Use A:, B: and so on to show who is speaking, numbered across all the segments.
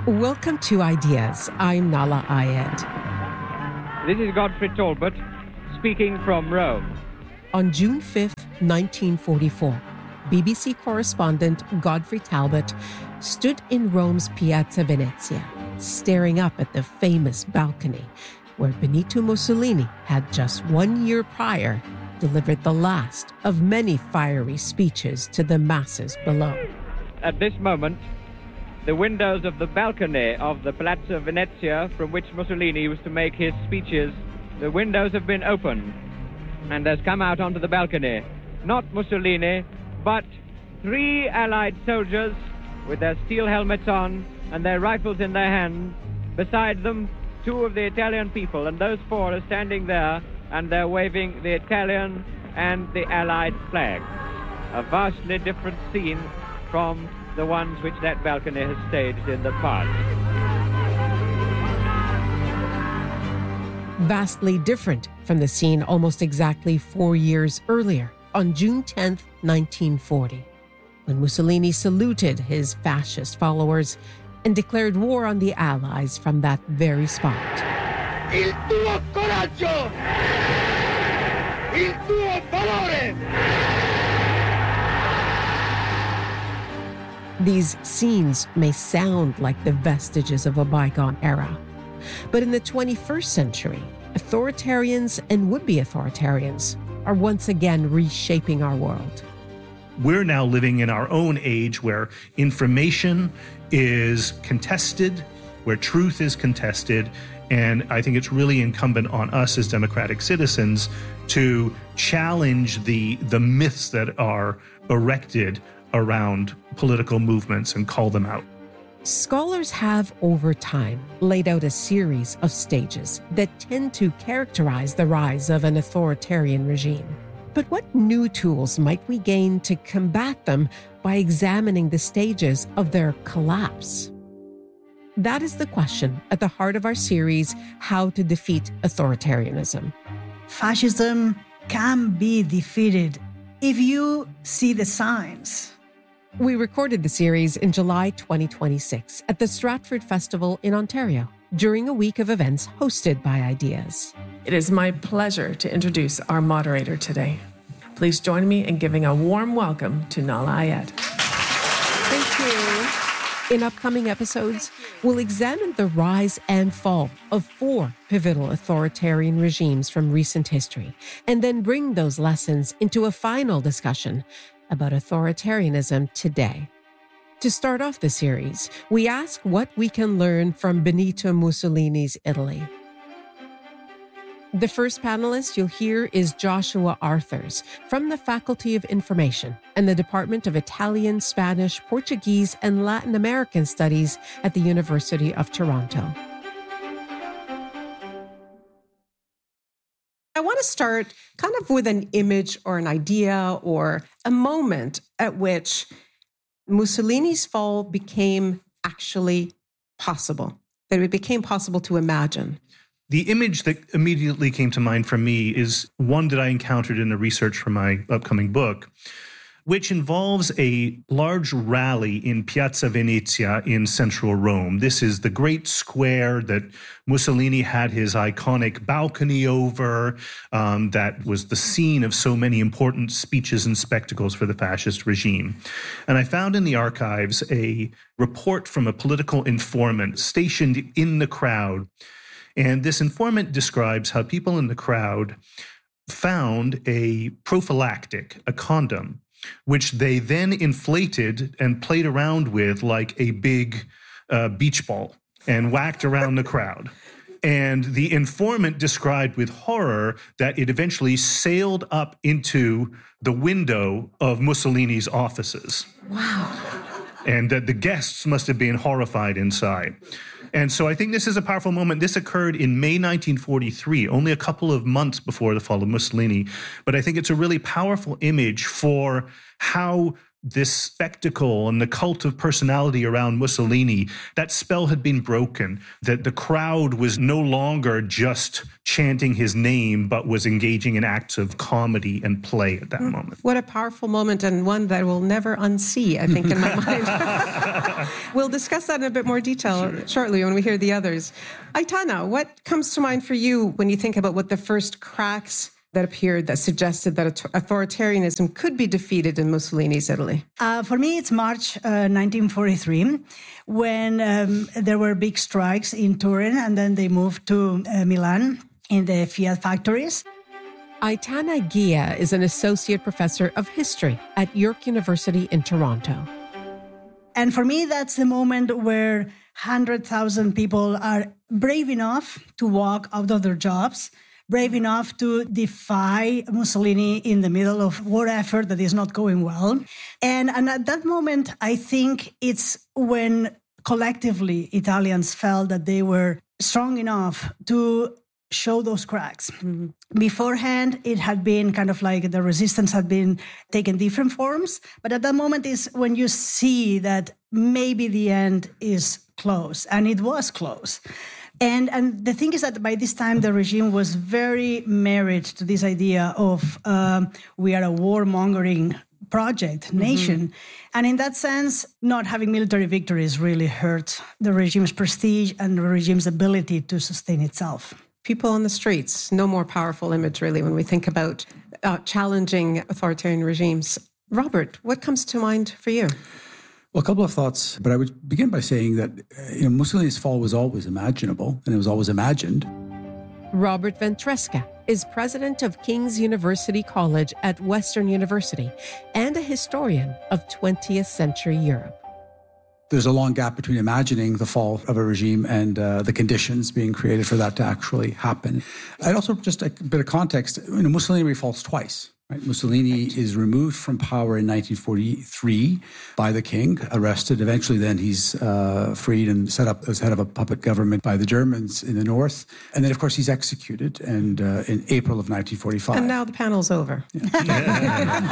A: Welcome to Ideas. I'm Nahlah Ayed.
B: This is Godfrey Talbot speaking from Rome.
A: On June 5th, 1944, BBC correspondent Godfrey Talbot stood in Rome's Piazza Venezia, staring up at the famous balcony where Benito Mussolini had just 1 year prior delivered the last of many fiery speeches to the masses below.
B: At this moment, the windows of the balcony of the Palazzo Venezia, from which Mussolini was to make his speeches, the windows have been opened, and has come out onto the balcony not Mussolini, but 3 Allied soldiers with their steel helmets on and their rifles in their hands. Beside them, 2 of the Italian people, and those 4 are standing there, and they're waving the Italian and the Allied flags. A vastly different scene from the ones which that balcony has staged in the past.
A: Vastly different from the scene almost exactly 4 years earlier, on June 10th, 1940, when Mussolini saluted his fascist followers and declared war on the Allies from that very spot.
C: Il tuo coraggio! Il tuo valore!
A: These scenes may sound like the vestiges of a bygone era, but in the 21st century, authoritarians and would-be authoritarians are once again reshaping our world.
D: We're now living in our own age where information is contested, where truth is contested, and I think it's really incumbent on us as democratic citizens to challenge the myths that are erected around political movements and call them out.
A: Scholars have, over time, laid out a series of stages that tend to characterize the rise of an authoritarian regime. But what new tools might we gain to combat them by examining the stages of their collapse? That is the question at the heart of our series, How to Defeat Authoritarianism.
E: Fascism can be defeated if you see the signs.
A: We recorded the series in July 2026 at the Stratford Festival in Ontario during a week of events hosted by Ideas.
F: It is my pleasure to introduce our moderator today. Please join me in giving a warm welcome to Nahlah Ayed.
A: Thank you. In upcoming episodes, we'll examine the rise and fall of 4 pivotal authoritarian regimes from recent history, and then bring those lessons into a final discussion about authoritarianism today. To start off the series, we ask what we can learn from Benito Mussolini's Italy. The first panelist you'll hear is Joshua Arthurs from the Faculty of Information and the Department of Italian, Spanish, Portuguese, and Latin American Studies at the University of Toronto. I want to start kind of with an image or an idea or a moment at which Mussolini's fall became actually possible, that it became possible to imagine.
D: The image that immediately came to mind for me is one that I encountered in the research for my upcoming book, which involves a large rally in Piazza Venezia in central Rome. This is the great square that Mussolini had his iconic balcony over, that was the scene of so many important speeches and spectacles for the fascist regime. And I found in the archives a report from a political informant stationed in the crowd. And this informant describes how people in the crowd found a prophylactic, a condom, which they then inflated and played around with like a big beach ball and whacked around the crowd. And the informant described with horror that it eventually sailed up into the window of Mussolini's offices.
A: Wow.
D: And that the guests must have been horrified inside. And so I think this is a powerful moment. This occurred in May 1943, only a couple of months before the fall of Mussolini. But I think it's a really powerful image for how this spectacle and the cult of personality around Mussolini, that spell had been broken, that the crowd was no longer just chanting his name, but was engaging in acts of comedy and play at that moment.
A: What a powerful moment, and one that we'll never unsee, I think, in my mind. We'll discuss that in a bit more detail shortly when we hear the others. Aitana, what comes to mind for you when you think about what the first cracks that appeared that suggested that authoritarianism could be defeated in Mussolini's Italy?
E: For me, it's March 1943, when there were big strikes in Turin, and then they moved to Milan in the Fiat factories.
A: Aitana Ghia is an associate professor of history at York University in Toronto.
E: And for me, that's the moment where 100,000 people are brave enough to walk out of their jobs, brave enough to defy Mussolini in the middle of war effort that is not going well. And at that moment, I think it's when collectively Italians felt that they were strong enough to show those cracks. Mm-hmm. Beforehand, it had been kind of like the resistance had been taking different forms. But at that moment is when you see that maybe the end is close. And it was close. And the thing is that by this time, the regime was very married to this idea of we are a warmongering project, nation. Mm-hmm. And in that sense, not having military victories really hurt the regime's prestige and the regime's ability to sustain itself.
A: People on the streets, no more powerful image, really, when we think about challenging authoritarian regimes. Robert, what comes to mind for you?
G: Well, a couple of thoughts, but I would begin by saying that Mussolini's fall was always imaginable, and it was always imagined.
A: Robert Ventresca is president of King's University College at Western University and a historian of 20th century Europe.
G: There's a long gap between imagining the fall of a regime and the conditions being created for that to actually happen. I'd also, just a bit of context, Mussolini falls twice. Right? Mussolini is removed from power in 1943 by the king, arrested. Eventually then he's freed and set up as head of a puppet government by the Germans in the north. And then, of course, he's executed and in April of 1945.
A: And now the panel's over. Yeah.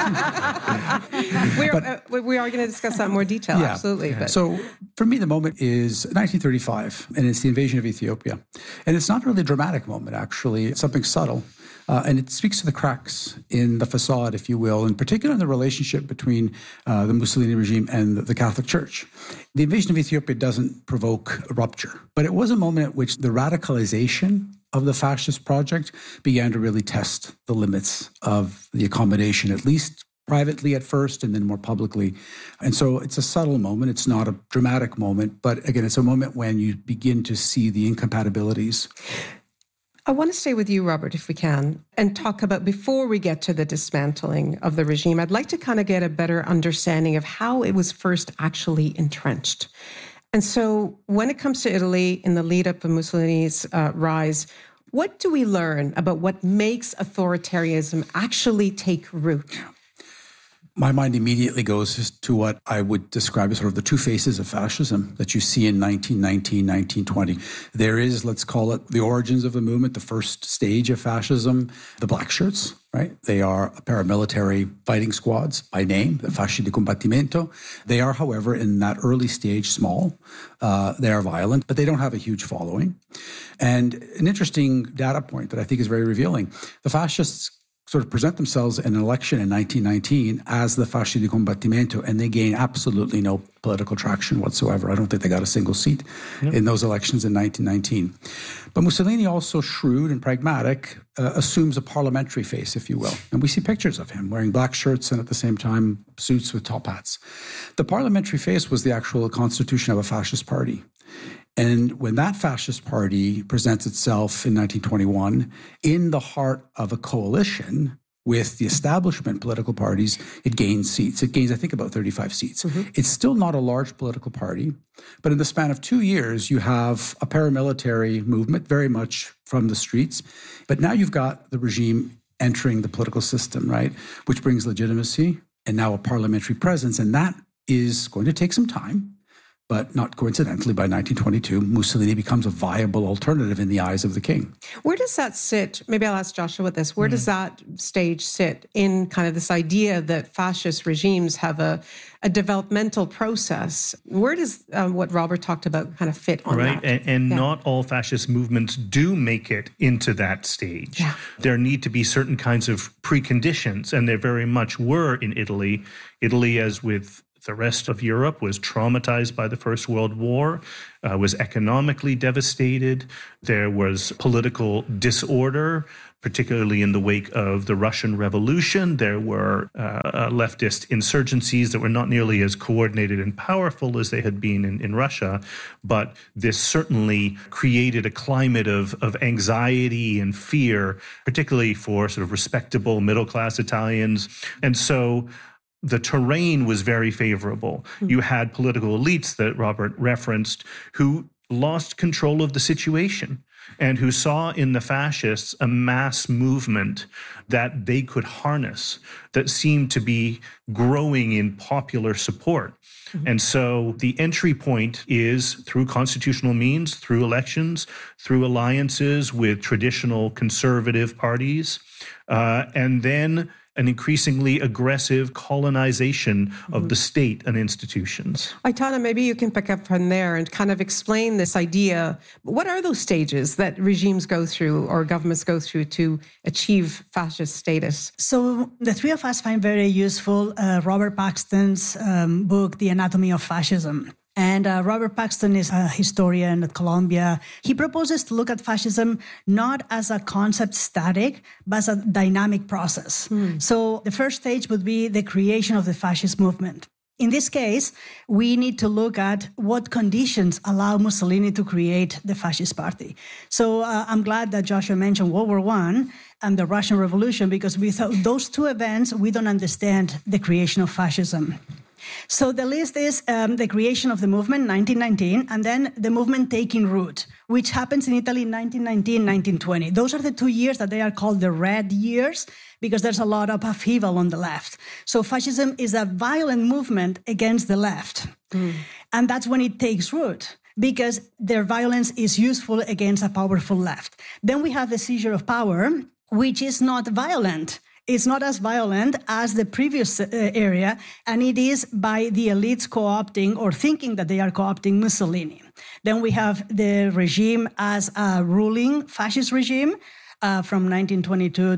A: We are going to discuss that in more detail, absolutely. But.
G: So for me, the moment is 1935, and it's the invasion of Ethiopia. And it's not really a dramatic moment, actually. It's something subtle. And it speaks to the cracks in the facade, if you will, in particular in the relationship between the Mussolini regime and the Catholic Church. The invasion of Ethiopia doesn't provoke a rupture, but it was a moment at which the radicalization of the fascist project began to really test the limits of the accommodation, at least privately at first and then more publicly. And so it's a subtle moment. It's not a dramatic moment, but again, it's a moment when you begin to see the incompatibilities.
A: I want to stay with you, Robert, if we can, and talk about, before we get to the dismantling of the regime, I'd like to kind of get a better understanding of how it was first actually entrenched. And so when it comes to Italy, in the lead up of Mussolini's rise, what do we learn about what makes authoritarianism actually take root?
G: My mind immediately goes to what I would describe as sort of the two faces of fascism that you see in 1919, 1920. There is, let's call it, the origins of the movement, the first stage of fascism, the black shirts, right? They are paramilitary fighting squads by name, the Fasci di Combattimento. They are, however, in that early stage, small. They are violent, but they don't have a huge following. And an interesting data point that I think is very revealing, the fascists sort of present themselves in an election in 1919 as the Fasci di Combattimento, and they gain absolutely no political traction whatsoever. I don't think they got a single seat in those elections in 1919. But Mussolini, also shrewd and pragmatic, assumes a parliamentary face, if you will. And we see pictures of him wearing black shirts and at the same time suits with top hats. The parliamentary face was the actual constitution of a fascist party. And when that fascist party presents itself in 1921 in the heart of a coalition with the establishment political parties, it gains seats. It gains, I think, about 35 seats. Mm-hmm. It's still not a large political party, but in the span of 2 years, you have a paramilitary movement, very much from the streets. But now you've got the regime entering the political system, right, which brings legitimacy and now a parliamentary presence. And that is going to take some time. But not coincidentally, by 1922, Mussolini becomes a viable alternative in the eyes of the king.
A: Where does that sit? Maybe I'll ask Joshua this. Where does that stage sit in kind of this idea that fascist regimes have a developmental process? Where does what Robert talked about kind of fit on that?
D: Right, and not all fascist movements do make it into that stage.
A: Yeah.
D: There need to be certain kinds of preconditions, and there very much were in Italy. Italy, as with the rest of Europe, was traumatized by the First World War, was economically devastated. There was political disorder, particularly in the wake of the Russian Revolution. There were leftist insurgencies that were not nearly as coordinated and powerful as they had been in Russia, but this certainly created a climate of anxiety and fear, particularly for sort of respectable middle-class Italians. And so the terrain was very favorable. You had political elites that Robert referenced who lost control of the situation and who saw in the fascists a mass movement that they could harness that seemed to be growing in popular support. And so the entry point is through constitutional means, through elections, through alliances with traditional conservative parties, and then an increasingly aggressive colonization of the state and institutions.
A: Aitana, maybe you can pick up from there and kind of explain this idea. What are those stages that regimes go through or governments go through to achieve fascist status?
E: So the three of us find very useful Robert Paxton's book, The Anatomy of Fascism. And Robert Paxton is a historian at Columbia. He proposes to look at fascism not as a concept static, but as a dynamic process. So the first stage would be the creation of the fascist movement. In this case, we need to look at what conditions allow Mussolini to create the fascist party. So I'm glad that Joshua mentioned World War I and the Russian Revolution, because without those two events, we don't understand the creation of fascism. So the list is the creation of the movement, 1919, and then the movement taking root, which happens in Italy in 1919, 1920. Those are the 2 years that they are called the red years, because there's a lot of upheaval on the left. So fascism is a violent movement against the left. And that's when it takes root, because their violence is useful against a powerful left. Then we have the seizure of power, which is not violent. It's not as violent as the previous area, and it is by the elites co-opting or thinking that they are co-opting Mussolini. Then we have the regime as a ruling fascist regime from 1922 to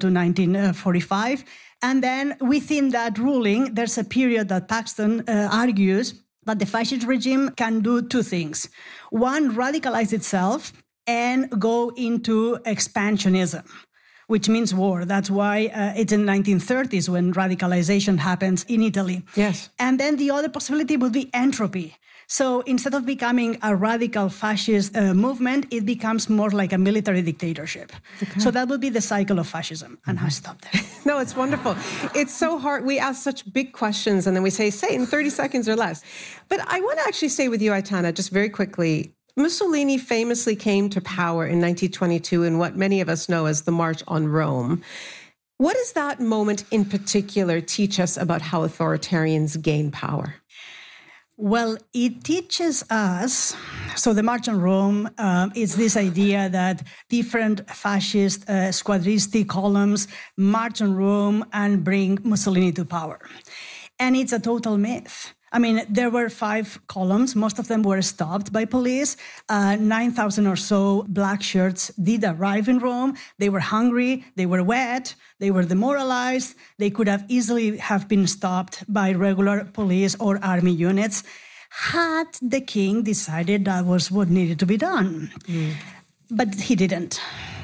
E: 1945. And then within that ruling, there's a period that Paxton argues that the fascist regime can do two things. One, radicalize itself and go into expansionism, which means war. That's why it's in the 1930s when radicalization happens in Italy.
A: Yes.
E: And then the other possibility would be entropy. So instead of becoming a radical fascist movement, it becomes more like a military dictatorship. Okay. So that would be the cycle of fascism. And I stop there.
A: No, it's wonderful. It's so hard. We ask such big questions and then we say it in 30 seconds or less. But I want to actually say with you, Aitana, just very quickly, Mussolini famously came to power in 1922 in what many of us know as the March on Rome. What does that moment in particular teach us about how authoritarians gain power?
E: Well, it teaches us, so the March on Rome is this idea that different fascist squadristi columns march on Rome and bring Mussolini to power. And it's a total myth. I mean, there were 5 columns. Most of them were stopped by police. 9,000 or so black shirts did arrive in Rome. They were hungry. They were wet. They were demoralized. They could have easily have been stopped by regular police or army units had the king decided that was what needed to be done. But he didn't.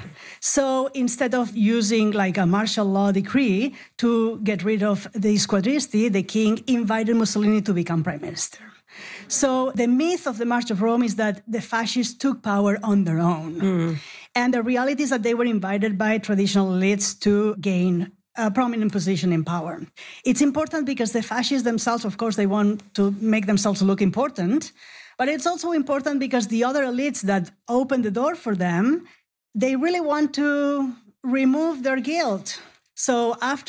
E: So instead of using like a martial law decree to get rid of the squadristi, the king invited Mussolini to become prime minister. So the myth of the March of Rome is that the fascists took power on their own. And the reality is that they were invited by traditional elites to gain a prominent position in power. It's important because the fascists themselves, of course, they want to make themselves look important. But it's also important because the other elites that opened the door for them, they really want to remove their guilt. So after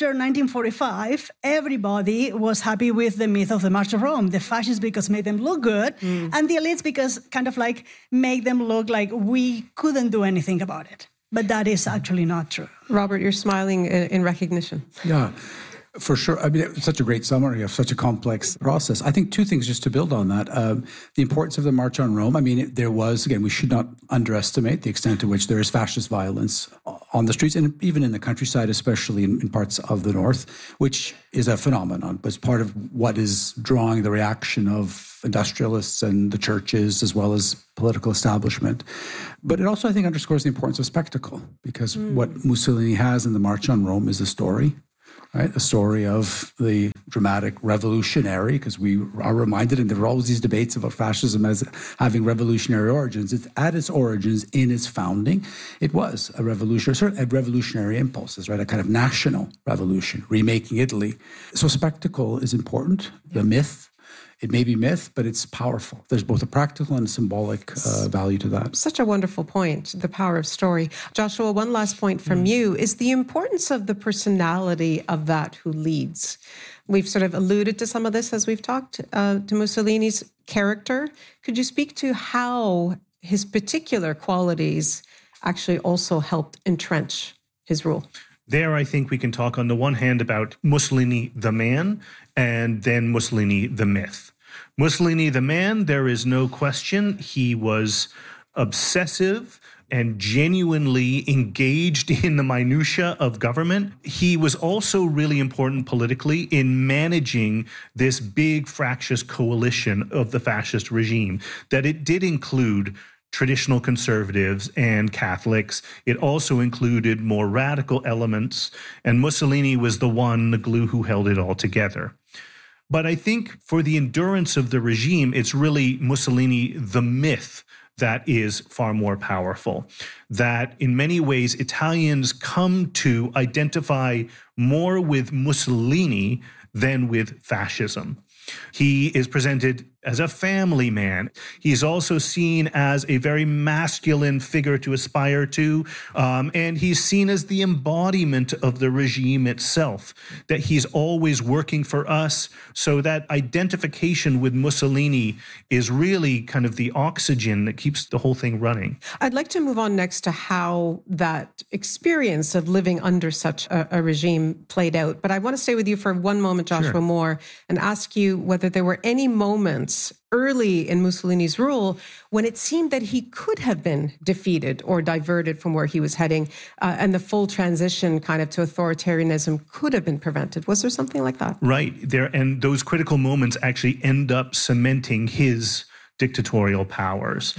E: 1945, everybody was happy with the myth of the March of Rome. The fascists because made them look good, and the elites because kind of like make them look like we couldn't do anything about it. But that is actually not true.
A: Robert, you're smiling in recognition.
G: Yeah. For sure. I mean, it's such a great summary of such a complex process. I think two things just to build on that. The importance of the March on Rome. I mean, there was, again, we should not underestimate the extent to which there is fascist violence on the streets and even in the countryside, especially in parts of the north, which is a phenomenon, but it's part of what is drawing the reaction of industrialists and the churches as well as political establishment. But it also, I think, underscores the importance of spectacle because what Mussolini has in the March on Rome is a story. Right, a story of the dramatic revolutionary, because we are reminded, and there are always these debates about fascism as having revolutionary origins. It's at its origins, in its founding, it was a revolutionary impulses, right? A kind of national revolution, remaking Italy. So spectacle is important. The myth. It may be myth, but it's powerful. There's both a practical and a symbolic value to that.
A: Such a wonderful point, the power of story. Joshua, one last point from you is the importance of the personality of that who leads. We've sort of alluded to some of this as we've talked to Mussolini's character. Could you speak to how his particular qualities actually also helped entrench his rule?
D: There, I think we can talk on the one hand about Mussolini the man and then Mussolini the myth. Mussolini the man, there is no question. He was obsessive and genuinely engaged in the minutiae of government. He was also really important politically in managing this big fractious coalition of the fascist regime, that it did include traditional conservatives and Catholics. It also included more radical elements, and Mussolini was the glue who held it all together. But I think for the endurance of the regime, it's really Mussolini, the myth, that is far more powerful. That in many ways, Italians come to identify more with Mussolini than with fascism. He is presented as a family man. He's also seen as a very masculine figure to aspire to, and he's seen as the embodiment of the regime itself, that he's always working for us. So that identification with Mussolini is really kind of the oxygen that keeps the whole thing running.
A: I'd like to move on next to how that experience of living under such a regime played out. But I want to stay with you for one moment, Joshua Moore, and ask you whether there were any moments early in Mussolini's rule when it seemed that he could have been defeated or diverted from where he was heading, and the full transition kind of to authoritarianism could have been prevented. Was there something like that?
D: Right. And those critical moments actually end up cementing his dictatorial powers.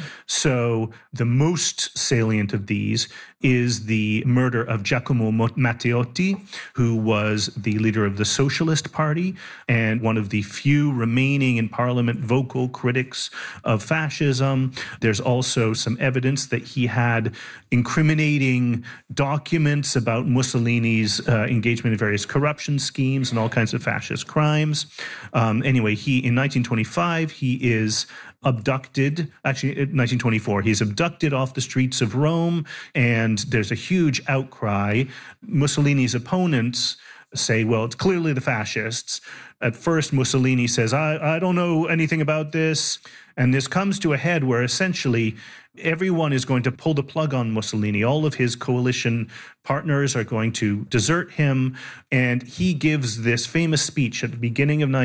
D: So the most salient of these is the murder of Giacomo Matteotti, who was the leader of the Socialist Party and one of the few remaining in parliament vocal critics of fascism. There's also some evidence that he had incriminating documents about Mussolini's engagement in various corruption schemes and all kinds of fascist crimes. Anyway, in 1925, he is abducted, actually in 1924, he's abducted off the streets of Rome, and there's a huge outcry. Mussolini's opponents say, well, it's clearly the fascists. At first, Mussolini says, I don't know anything about this. And this comes to a head where essentially everyone is going to pull the plug on Mussolini. All of his coalition partners are going to desert him. And he gives this famous speech at the beginning of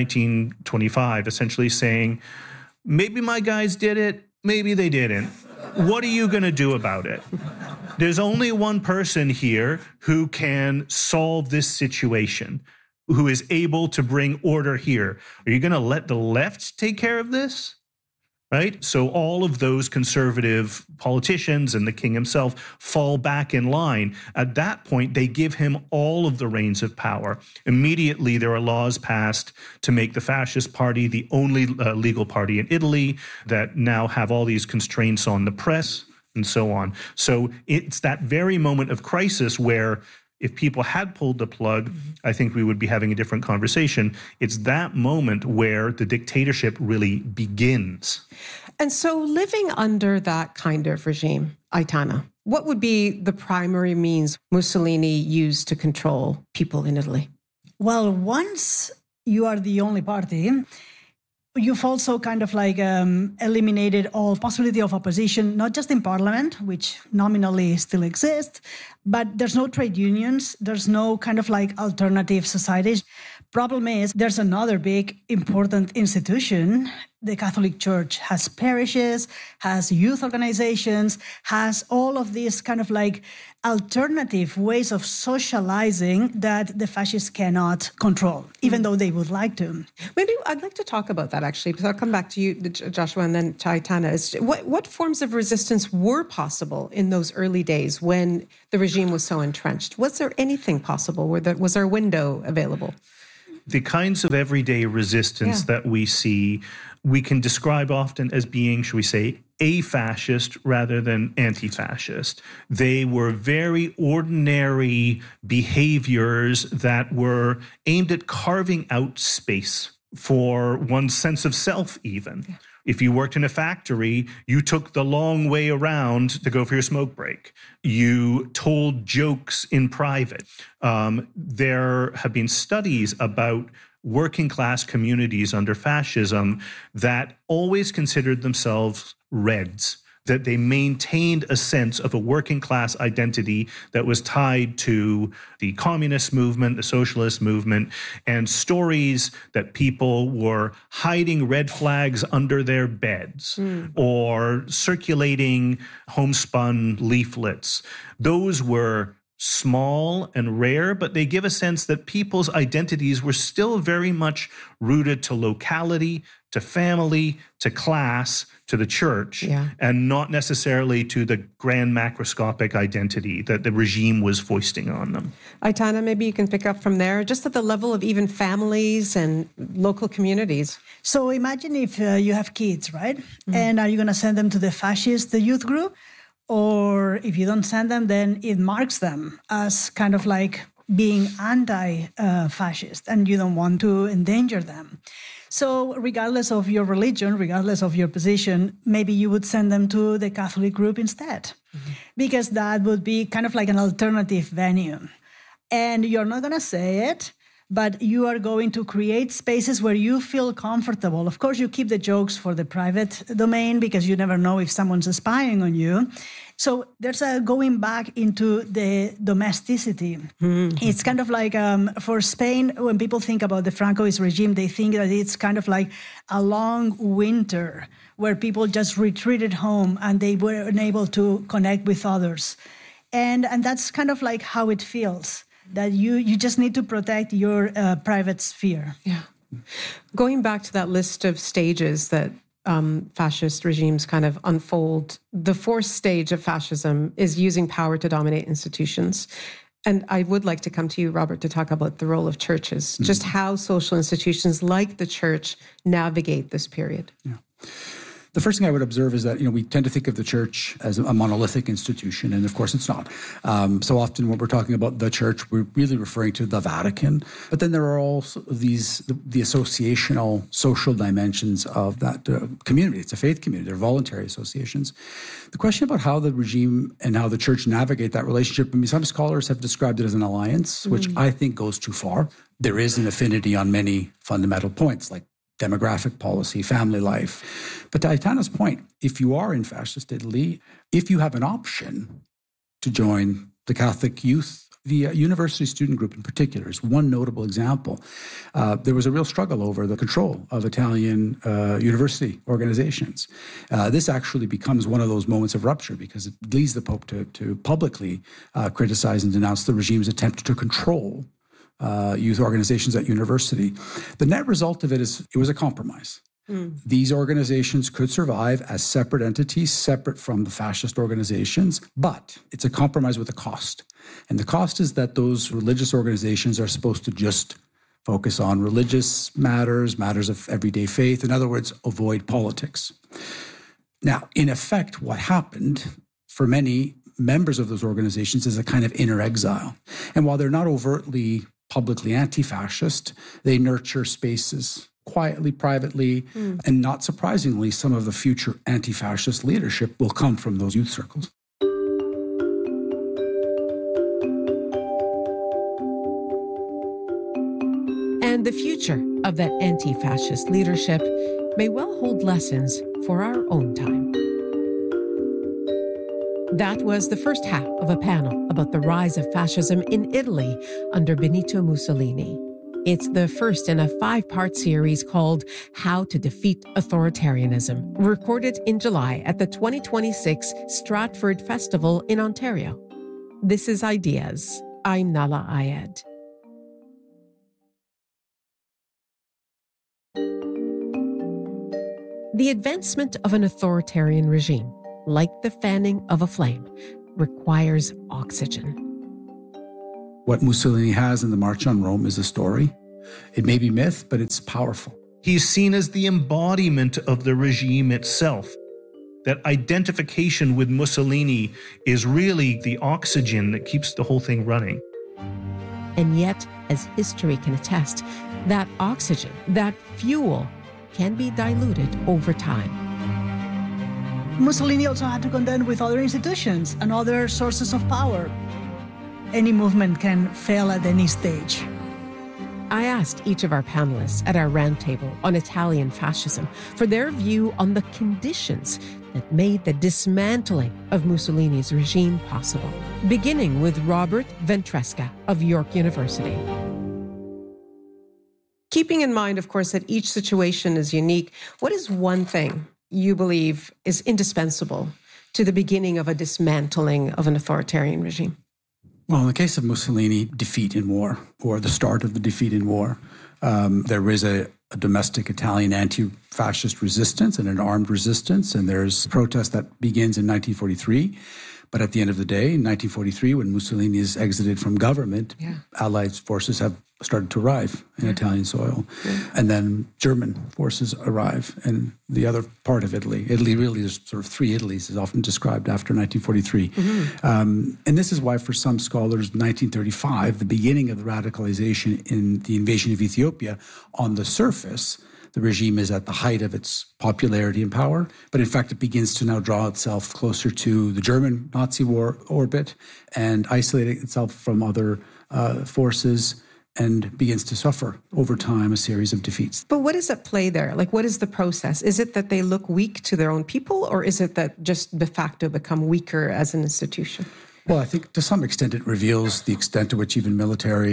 D: 1925, essentially saying, maybe my guys did it, maybe they didn't. What are you going to do about it? There's only one person here who can solve this situation, who is able to bring order here. Are you going to let the left take care of this? Right? So all of those conservative politicians and the king himself fall back in line. At that point, they give him all of the reins of power. Immediately, there are laws passed to make the fascist party the only legal party in Italy, that now have all these constraints on the press and so on. So it's that very moment of crisis where if people had pulled the plug, I think we would be having a different conversation. It's that moment where the dictatorship really begins.
A: And so living under that kind of regime, Aitana, What would be the primary means Mussolini used to control people in Italy?
E: Well, once you are the only party, you've also kind of like eliminated all possibility of opposition, not just in parliament, which nominally still exists, but there's no trade unions, there's no kind of like alternative societies. Problem is, there's another big important institution. The Catholic Church has parishes, has youth organizations, has all of these kind of like alternative ways of socializing that the fascists cannot control, even though they would like to.
A: Maybe I'd like to talk about that, actually, because I'll come back to you, Joshua, and then to Aitana. What forms of resistance were possible in those early days when the regime was so entrenched? Was there anything possible? Was there a window available?
D: The kinds of everyday resistance that we see, we can describe often as being, shall we say, a-fascist rather than anti-fascist. They were very ordinary behaviors that were aimed at carving out space for one's sense of self, even. Yeah. If you worked in a factory, you took the long way around to go for your smoke break. You told jokes in private. There have been studies about working class communities under fascism that always considered themselves Reds, that they maintained a sense of a working class identity that was tied to the communist movement, the socialist movement, and stories that people were hiding red flags under their beds or circulating homespun leaflets. Those were small and rare, but they give a sense that people's identities were still very much rooted to locality, to family, to class, to the church, and not necessarily to the grand macroscopic identity that the regime was foisting on them.
A: Aitana, maybe you can pick up from there, just at the level of even families and local communities.
E: So imagine if you have kids, right? Mm-hmm. And are you going to send them to the fascist youth group? Or if you don't send them, then it marks them as kind of like being anti-fascist, and you don't want to endanger them. So regardless of your religion, regardless of your position, maybe you would send them to the Catholic group instead, because that would be kind of like an alternative venue. And you're not going to say it, but you are going to create spaces where you feel comfortable. Of course, you keep the jokes for the private domain because you never know if someone's spying on you. So there's a going back into the domesticity. Mm-hmm. It's kind of like for Spain, when people think about the Francoist regime, they think that it's kind of like a long winter where people just retreated home and they weren't able to connect with others. And that's kind of like how it feels, that you just need to protect your private sphere.
A: Yeah. Going back to that list of stages that fascist regimes kind of unfold, the fourth stage of fascism is using power to dominate institutions. And I would like to come to you, Robert, to talk about the role of churches, just how social institutions like the church navigate this period.
G: Yeah. The first thing I would observe is that, we tend to think of the church as a monolithic institution, and of course it's not. So often when we're talking about the church, we're really referring to the Vatican. But then there are also the associational social dimensions of that community. It's a faith community. They're voluntary associations. The question about how the regime and how the church navigate that relationship, some scholars have described it as an alliance, which I think goes too far. There is an affinity on many fundamental points, like demographic policy, family life. But to Aitana's point, if you are in fascist Italy, if you have an option to join the Catholic youth, the university student group in particular is one notable example. There was a real struggle over the control of Italian university organizations. This actually becomes one of those moments of rupture because it leads the Pope to publicly criticize and denounce the regime's attempt to control youth organizations at university. The net result of it is it was a compromise. These organizations could survive as separate entities, separate from the fascist organizations, but it's a compromise with a cost. And the cost is that those religious organizations are supposed to just focus on religious matters of everyday faith. In other words, avoid politics. Now, in effect, what happened for many members of those organizations is a kind of inner exile. And while they're not overtly publicly anti-fascist, they nurture spaces quietly, privately, and not surprisingly, some of the future anti-fascist leadership will come from those youth circles.
A: And the future of that anti-fascist leadership may well hold lessons for our own time. That was the first half of a panel about the rise of fascism in Italy under Benito Mussolini. It's the first in a 5-part series called How to Defeat Authoritarianism, recorded in July at the 2026 Stratford Festival in Ontario. This is Ideas. I'm Nahlah Ayed. The advancement of an authoritarian regime, like the fanning of a flame, requires oxygen.
G: What Mussolini has in the March on Rome is a story. It may be myth, but it's powerful.
D: He's seen as the embodiment of the regime itself. That identification with Mussolini is really the oxygen that keeps the whole thing running.
A: And yet, as history can attest, that oxygen, that fuel, can be diluted over time.
E: Mussolini also had to contend with other institutions and other sources of power. Any movement can fail at any stage.
A: I asked each of our panelists at our roundtable on Italian fascism for their view on the conditions that made the dismantling of Mussolini's regime possible, beginning with Robert Ventresca of York University. Keeping in mind, of course, that each situation is unique, what is one thing you believe is indispensable to the beginning of a dismantling of an authoritarian regime?
G: Well, in the case of Mussolini, defeat in war, or the start of the defeat in war, there is a domestic Italian anti-fascist resistance and an armed resistance, and there's protest that begins in 1943. But at the end of the day, in 1943, when Mussolini is exited from government, Allied forces have started to arrive in Italian soil. And then German forces arrive in the other part of Italy. Italy really is sort of 3 Italys, is often described after 1943. And this is why, for some scholars, 1935, the beginning of the radicalization in the invasion of Ethiopia, on the surface, the regime is at the height of its popularity and power, but in fact it begins to now draw itself closer to the German Nazi war orbit and isolating itself from other forces, and begins to suffer over time a series of defeats.
A: But what is at play there? Like, what is the process? Is it that they look weak to their own people, or is it that just de facto become weaker as an institution?
G: Well, I think to some extent it reveals the extent to which even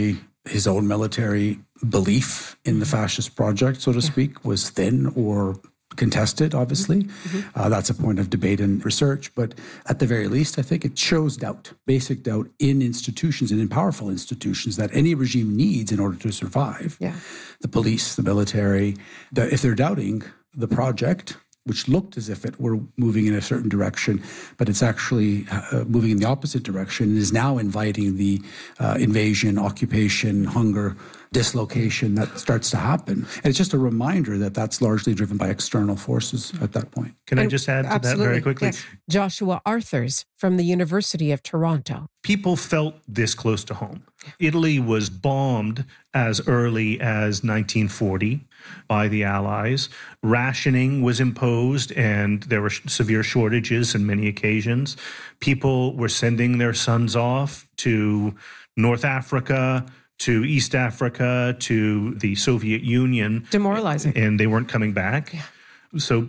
G: his own military belief in the fascist project, so to speak, was thin or contested, obviously. That's a point of debate and research. But at the very least, I think it shows doubt, basic doubt in institutions and in powerful institutions that any regime needs in order to survive. The police, the military, if they're doubting the project, which looked as if it were moving in a certain direction, but it's actually moving in the opposite direction, and is now inviting the invasion, occupation, hunger, dislocation that starts to happen. And it's just a reminder that that's largely driven by external forces at that point.
D: Can I just add to that very quickly?
A: Yes. Joshua Arthurs from the University of Toronto.
D: People felt this close to home. Italy was bombed as early as 1940 by the Allies. Rationing was imposed, and there were severe shortages in many occasions. People were sending their sons off to North Africa, to East Africa, to the Soviet Union.
A: Demoralizing.
D: And they weren't coming back. So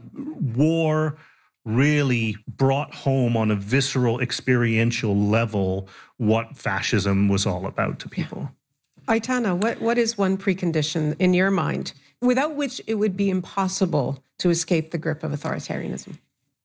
D: war really brought home on a visceral, experiential level what fascism was all about to people.
A: Aitana, what is one precondition in your mind without which it would be impossible to escape the grip of authoritarianism?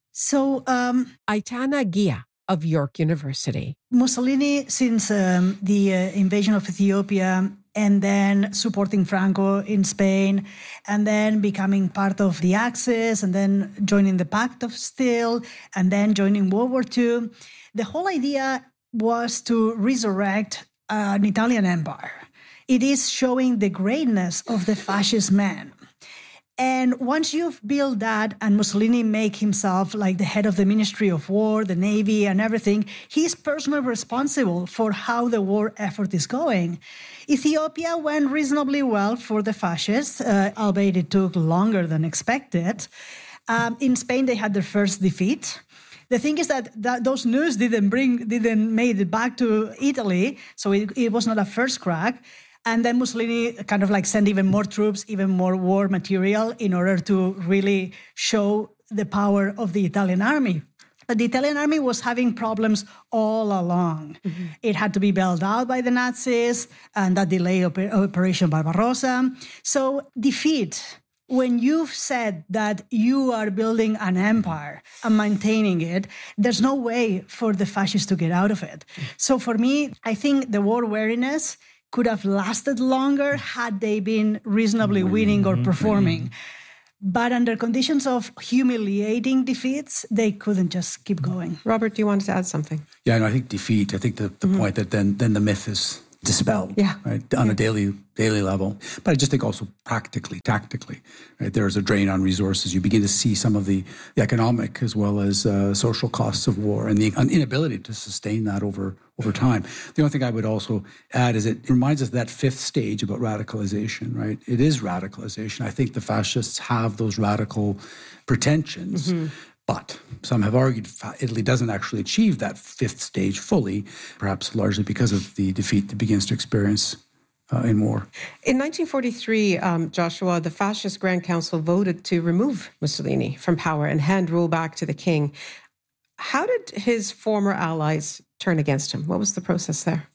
E: So,
A: Aitana Gia of York University.
E: Mussolini, since the invasion of Ethiopia, and then supporting Franco in Spain, and then becoming part of the Axis, and then joining the Pact of Steel, and then joining World War II. The whole idea was to resurrect an Italian empire. It is showing the greatness of the fascist man. And once you've built that, and Mussolini make himself like the head of the Ministry of War, the Navy, and everything, he's personally responsible for how the war effort is going. Ethiopia went reasonably well for the fascists, albeit it took longer than expected. In Spain, they had their first defeat. The thing is that those news didn't made it back to Italy, so it was not a first crack. And then Mussolini kind of like sent even more troops, even more war material in order to really show the power of the Italian army. But the Italian army was having problems all along. Mm-hmm. It had to be bailed out by the Nazis, and that delayed Operation Barbarossa. So defeat, when you've said that you are building an empire and maintaining it, there's no way for the fascists to get out of it. So for me, I think the war weariness could have lasted longer had they been reasonably winning or performing. But under conditions of humiliating defeats, they couldn't just keep going.
A: Robert, do you want to add something?
G: Yeah, no, I think defeat. I think the point that then the myth is dispelled, right, on a daily level. But I just think also practically, tactically, right, there is a drain on resources. You begin to see some of the economic as well as social costs of war and the inability to sustain that over time. The only thing I would also add is it reminds us of that fifth stage about radicalization, right? It is radicalization. I think the fascists have those radical pretensions. Mm-hmm. But some have argued Italy doesn't actually achieve that fifth stage fully, perhaps largely because of the defeat that begins to experience in war.
A: In 1943, Joshua, the fascist Grand Council voted to remove Mussolini from power and hand rule back to the king. How did his former allies turn against him? What was the process there?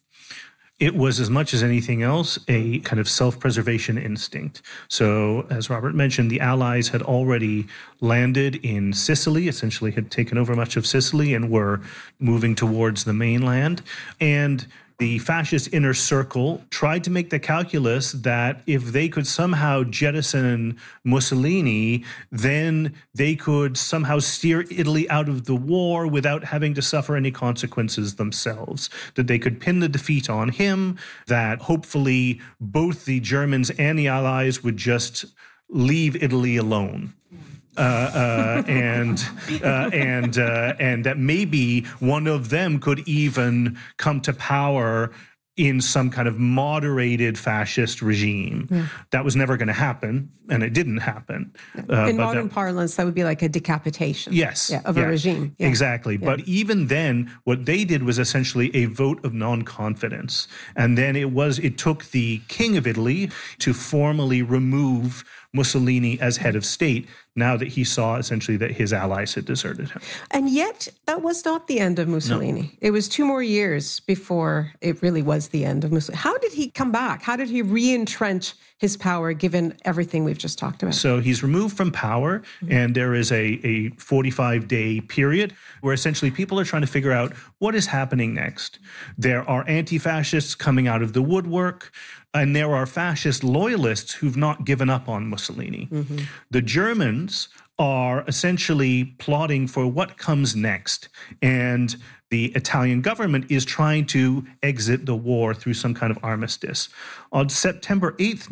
D: It was, as much as anything else, a kind of self-preservation instinct. So, as Robert mentioned, the Allies had already landed in Sicily, essentially had taken over much of Sicily and were moving towards the mainland. And the fascist inner circle tried to make the calculus that if they could somehow jettison Mussolini, then they could somehow steer Italy out of the war without having to suffer any consequences themselves. That they could pin the defeat on him, that hopefully both the Germans and the Allies would just leave Italy alone. And that maybe one of them could even come to power in some kind of moderated fascist regime. Yeah. That was never going to happen, and it didn't happen.
A: In modern parlance, that would be like a decapitation of a regime.
D: Yeah. Exactly. Yeah. But even then, what they did was essentially a vote of non-confidence. And then it took the King of Italy to formally remove Mussolini as head of state, now that he saw essentially that his allies had deserted him.
A: And yet, that was not the end of Mussolini. No. It was 2 more years before it really was the end of Mussolini. How did he come back? How did he re-entrench his power, given everything we've just talked about?
D: So he's removed from power, and there is a 45-day period where essentially people are trying to figure out what is happening next. There are anti-fascists coming out of the woodwork, and there are fascist loyalists who've not given up on Mussolini. Mm-hmm. The Germans are essentially plotting for what comes next. And the Italian government is trying to exit the war through some kind of armistice. On September 8th,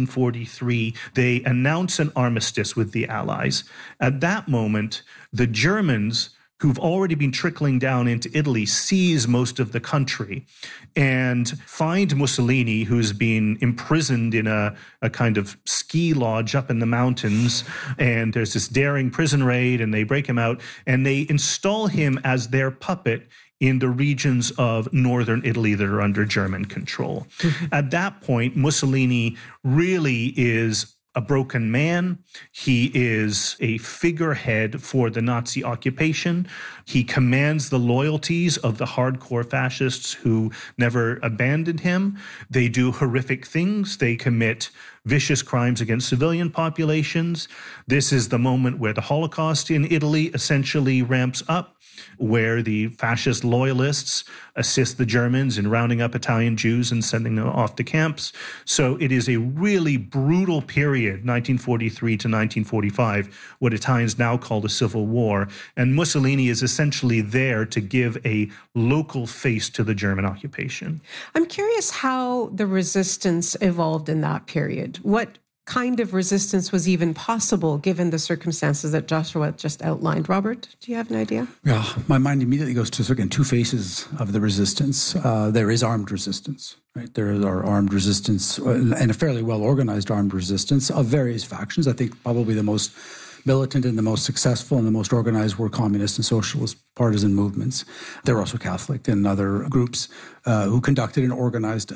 D: 1943, they announce an armistice with the Allies. At that moment, the Germans, who've already been trickling down into Italy, seize most of the country and find Mussolini, who's been imprisoned in a kind of ski lodge up in the mountains. And there's this daring prison raid, and they break him out, and they install him as their puppet in the regions of northern Italy that are under German control. At that point, Mussolini really is a broken man. He is a figurehead for the Nazi occupation. He commands the loyalties of the hardcore fascists who never abandoned him. They do horrific things. They commit vicious crimes against civilian populations. This is the moment where the Holocaust in Italy essentially ramps up, where the fascist loyalists assist the Germans in rounding up Italian Jews and sending them off to camps. So it is a really brutal period, 1943 to 1945, what Italians now call the Civil War. And Mussolini is essentially there to give a local face to the German occupation.
A: I'm curious how the resistance evolved in that period. What kind of resistance was even possible given the circumstances that Joshua just outlined? Robert, do you have an idea?
G: Yeah, my mind immediately goes to, again, 2 faces of the resistance. There is armed resistance, right? There are armed resistance and a fairly well-organized armed resistance of various factions. I think probably the most militant and the most successful and the most organized were communist and socialist partisan movements. There were also Catholic and other groups who conducted and organized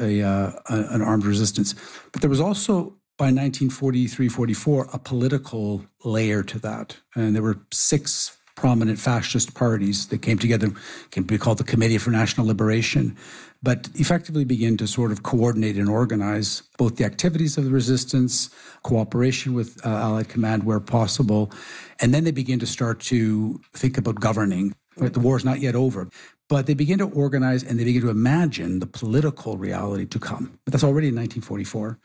G: an armed resistance. But there was also, by 1943-44, a political layer to that. And there were 6 prominent fascist parties that came together, came to be called the Committee for National Liberation, but effectively began to sort of coordinate and organize both the activities of the resistance, cooperation with Allied command where possible, and then they begin to start to think about governing. Right? The war is not yet over, but they begin to organize and they begin to imagine the political reality to come. But that's already in 1944.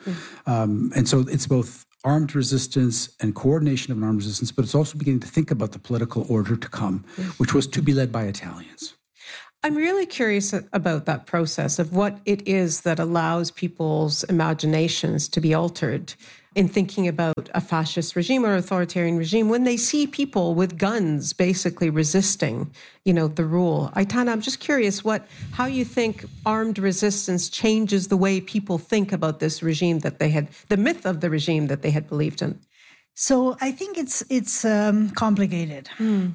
G: And so it's both armed resistance and coordination of an armed resistance, but it's also beginning to think about the political order to come, which was to be led by Italians.
A: I'm really curious about that process of what it is that allows people's imaginations to be altered in thinking about a fascist regime or authoritarian regime when they see people with guns basically resisting, the rule. Aitana, I'm just curious how you think armed resistance changes the way people think about this regime the myth of the regime that they had believed in.
E: So I think it's complicated.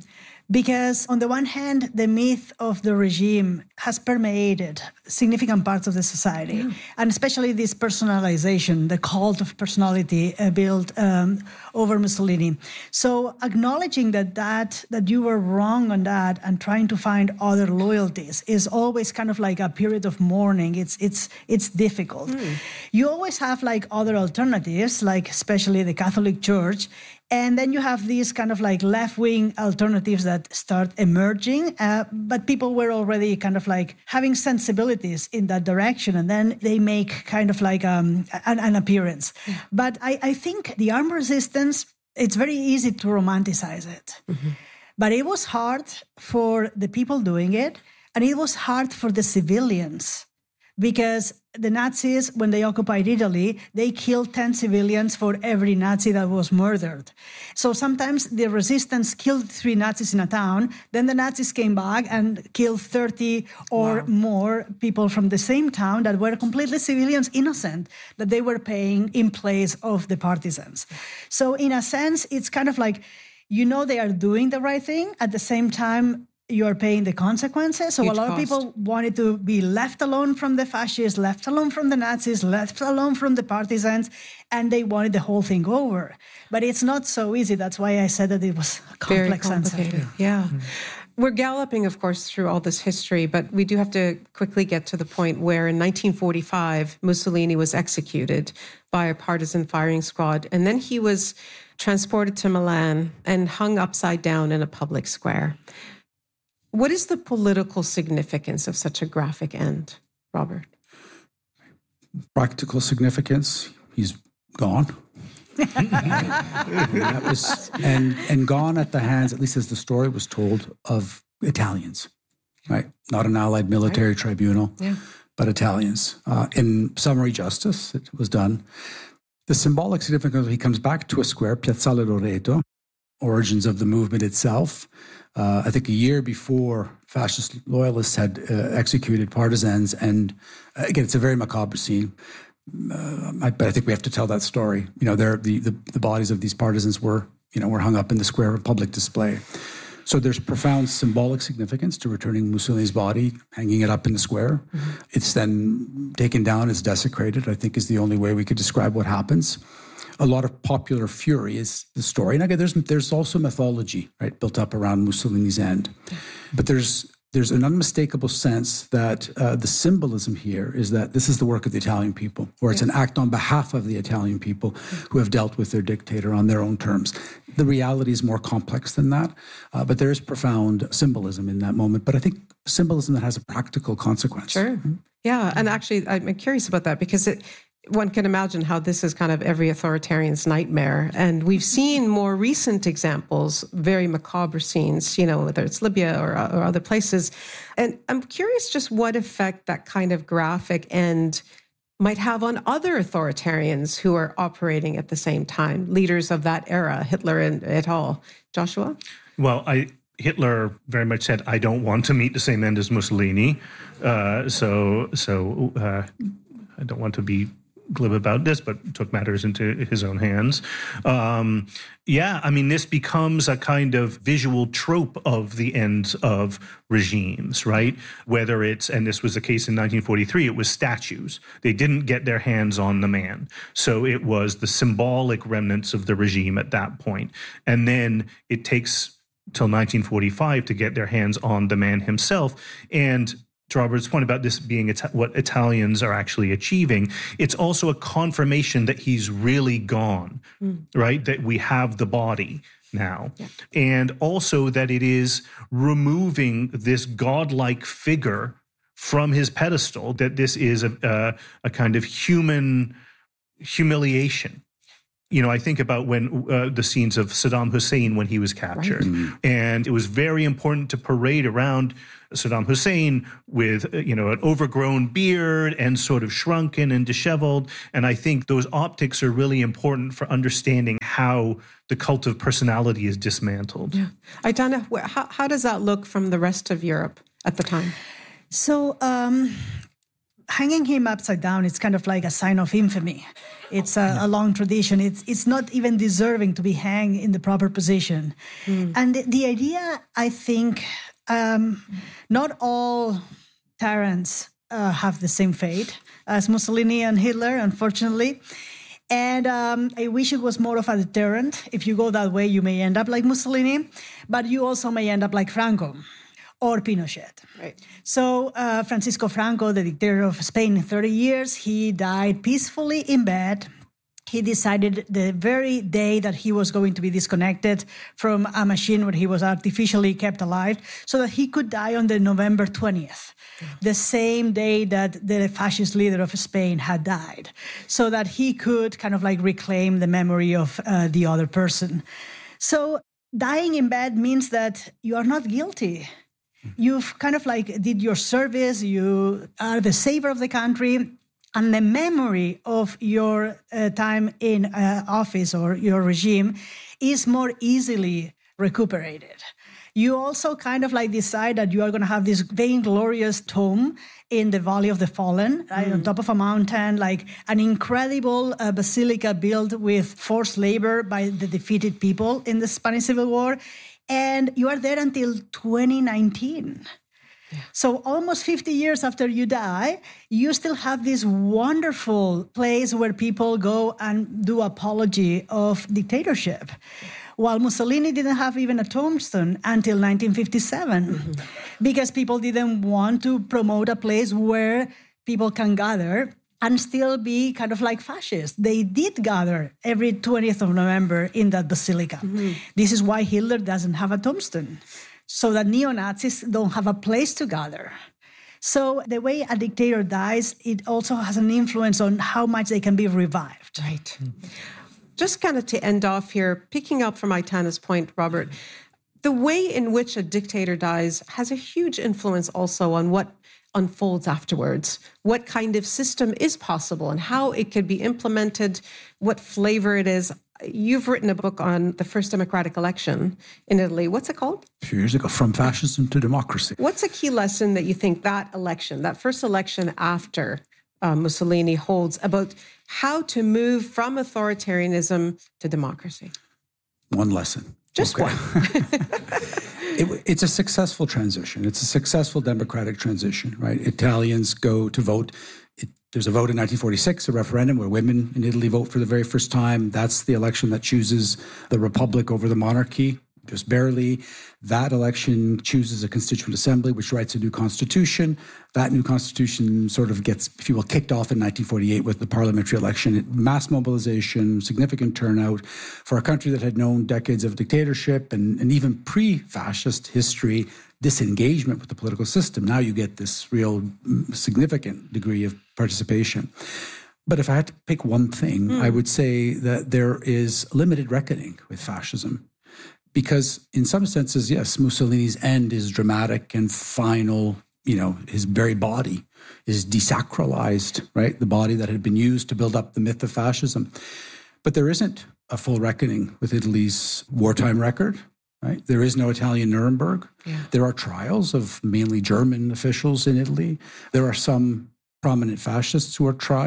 E: Because on the one hand, the myth of the regime has permeated significant parts of the society, and especially this personalization, the cult of personality built over Mussolini. So acknowledging that you were wrong on that and trying to find other loyalties is always kind of like a period of mourning. It's difficult. You always have like other alternatives, like especially the Catholic Church. And then you have these kind of like left-wing alternatives that start emerging, but people were already kind of like having sensibilities in that direction, and then they make kind of like an appearance. But I think the armed resistance, it's very easy to romanticize it. But it was hard for the people doing it, and it was hard for the civilians. Because the Nazis, when they occupied Italy, they killed 10 civilians for every Nazi that was murdered. So sometimes the resistance killed 3 Nazis in a town, then the Nazis came back and killed 30 or more people from the same town that were completely civilians, innocent, that they were paying in place of the partisans. So in a sense, it's kind of like, they are doing the right thing. At the same time, you are paying the consequences. So
A: Huge
E: a lot of people wanted to be left alone from the fascists, left alone from the Nazis, left alone from the partisans, and they wanted the whole thing over. But it's not so easy. That's why I said that it was a complex answer.
A: Yeah. We're galloping, of course, through all this history, but we do have to quickly get to the point where in 1945, Mussolini was executed by a partisan firing squad, and then he was transported to Milan and hung upside down in a public square. What is the political significance of such a graphic end, Robert?
G: Practical significance, he's gone. and gone at the hands, at least as the story was told, of Italians, right? Not an Allied military tribunal, but Italians. In summary justice, it was done. The symbolic significance, he comes back to a square, Piazzale Loreto, origins of the movement itself. I think a year before, fascist loyalists had executed partisans, and again, it's a very macabre scene. But I think we have to tell that story. The bodies of these partisans were hung up in the square of public display. So there's profound symbolic significance to returning Mussolini's body, hanging it up in the square. It's then taken down, it's desecrated, I think is the only way we could describe what happens. A lot of popular fury is the story. And again, there's also mythology, right, built up around Mussolini's end. But there's an unmistakable sense that the symbolism here is that this is the work of the Italian people, or it's an act on behalf of the Italian people who have dealt with their dictator on their own terms. The reality is more complex than that, but there is profound symbolism in that moment. But I think symbolism that has a practical consequence.
A: Sure. Yeah, and actually, I'm curious about that because one can imagine how this is kind of every authoritarian's nightmare. And we've seen more recent examples, very macabre scenes, whether it's Libya or other places. And I'm curious just what effect that kind of graphic end might have on other authoritarians who are operating at the same time, leaders of that era, Hitler and et al. Joshua?
D: Well, Hitler very much said, I don't want to meet the same end as Mussolini. So I don't want to be glib about this, but took matters into his own hands. This becomes a kind of visual trope of the end of regimes, right? Whether it's, and this was the case in 1943, it was statues. They didn't get their hands on the man. So it was the symbolic remnants of the regime at that point. And then it takes till 1945 to get their hands on the man himself. And to Robert's point about this being what Italians are actually achieving, it's also a confirmation that he's really gone, right? That we have the body now. Yeah. And also that it is removing this godlike figure from his pedestal, that this is a kind of human humiliation. I think about when the scenes of Saddam Hussein when he was captured. Right. And it was very important to parade around Saddam Hussein with, an overgrown beard and sort of shrunken and disheveled. And I think those optics are really important for understanding how the cult of personality is dismantled.
A: Yeah. Aitana, how does that look from the rest of Europe at the time?
E: So, hanging him upside down is kind of like a sign of infamy. It's a long tradition. It's not even deserving to be hanged in the proper position. And the idea, I think, not all tyrants have the same fate as Mussolini and Hitler, unfortunately. And I wish it was more of a deterrent. If you go that way, you may end up like Mussolini, but you also may end up like Franco or Pinochet. Right. So Francisco Franco, the dictator of Spain, 30 years, he died peacefully in bed. He decided the very day that he was going to be disconnected from a machine where he was artificially kept alive so that he could die on the November 20th, the same day that the fascist leader of Spain had died, so that he could kind of like reclaim the memory of the other person. So dying in bed means that you are not guilty. You've kind of like did your service, you are the savior of the country, and the memory of your time in office or your regime is more easily recuperated. You also kind of like decide that you are going to have this vainglorious tomb in the Valley of the Fallen, right, on top of a mountain, like an incredible basilica built with forced labor by the defeated people in the Spanish Civil War. And you are there until 2019. Yeah. So almost 50 years after you die, you still have this wonderful place where people go and do apology of dictatorship. While Mussolini didn't have even a tombstone until 1957, because people didn't want to promote a place where people can gather and still be kind of like fascists. They did gather every 20th of November in that basilica. This is why Hitler doesn't have a tombstone, so that neo-Nazis don't have a place to gather. So the way a dictator dies, it also has an influence on how much they can be revived.
A: Right. Just kind of to end off here, picking up from Aitana's point, Robert, the way in which a dictator dies has a huge influence also on what unfolds afterwards, what kind of system is possible and how it could be implemented, what flavor it is. You've written a book on the first democratic election in Italy. What's it called?
G: A few years ago, From Fascism to Democracy.
A: What's a key lesson that you think that election, that first election after Mussolini holds about how to move from authoritarianism to democracy?
G: One lesson.
A: Just one.
G: It's a successful transition. It's a successful democratic transition, right? Italians go to vote. There's a vote in 1946, a referendum where women in Italy vote for the very first time. That's the election that chooses the republic over the monarchy, just barely. That election chooses a constituent assembly, which writes a new constitution. That new constitution sort of gets, if you will, kicked off in 1948 with the parliamentary election. Mass mobilization, significant turnout for a country that had known decades of dictatorship and even pre-fascist history, disengagement with the political system. Now you get this real significant degree of participation. But if I had to pick one thing, I would say that there is limited reckoning with fascism. Because in some senses, yes, Mussolini's end is dramatic and final. His very body is desacralized, right? The body that had been used to build up the myth of fascism. But there isn't a full reckoning with Italy's wartime record, right? There is no Italian Nuremberg. Yeah. There are trials of mainly German officials in Italy. There are some prominent fascists who are tried.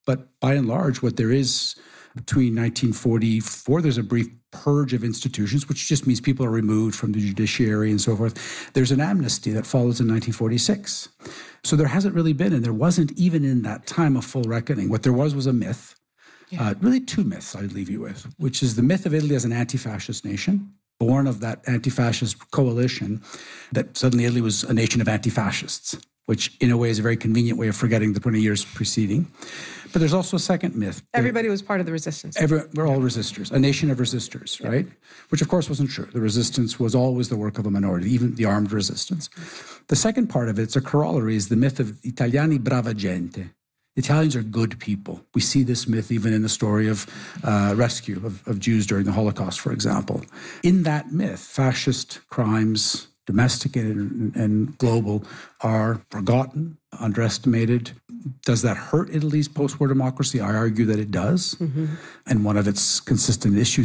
G: But by and large, what there is between 1944, there's a brief purge of institutions, which just means people are removed from the judiciary and so forth. There's an amnesty that follows in 1946. So there hasn't really been, and there wasn't even in that time, a full reckoning. What there was a myth, really two myths I'd leave you with, which is the myth of Italy as an anti-fascist nation, born of that anti-fascist coalition, that suddenly Italy was a nation of anti-fascists, which in a way is a very convenient way of forgetting the 20 years preceding. But there's also a second myth.
F: Everybody was part of the resistance.
G: We're all resistors, a nation of resistors, right? Which of course wasn't true. The resistance was always the work of a minority, even the armed resistance. The second part of it, it's a corollary, is the myth of Italiani brava gente. Italians are good people. We see this myth even in the story of rescue of Jews during the Holocaust, for example. In that myth, fascist crimes, domestic and global, are forgotten, underestimated. Does that hurt Italy's post-war democracy? I argue that it does. And one of its consistent issues